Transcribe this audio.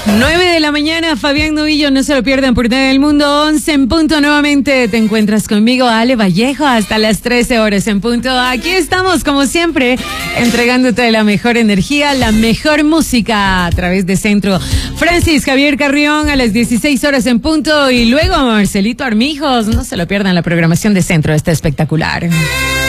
9 de la mañana, Fabián Novillo, no se lo pierdan por todo el mundo. 11 en punto nuevamente. Te encuentras conmigo, Ale Vallejo, hasta las 13 horas en punto. Aquí estamos, como siempre, entregándote la mejor energía, la mejor música a través de Centro. Francis Javier Carrión a las 16 horas en punto. Y luego Marcelito Armijos. No se lo pierdan, la programación de Centro está espectacular.